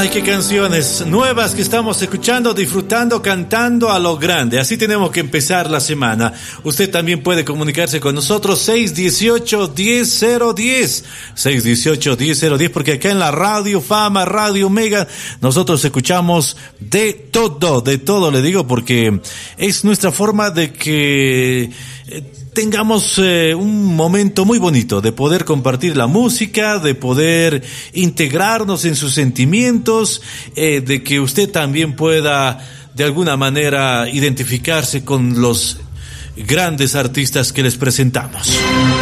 Ay, qué canciones nuevas que estamos escuchando, disfrutando, cantando a lo grande. Así tenemos que empezar la semana. Usted también puede comunicarse con nosotros 618-1010. 618-1010, porque acá en la Radio Fama, Radio Mega, nosotros escuchamos de todo le digo, porque es nuestra forma de que tengamos un momento muy bonito de poder compartir la música, de poder integrarnos en sus sentimientos, de que usted también pueda de alguna manera identificarse con los grandes artistas que les presentamos.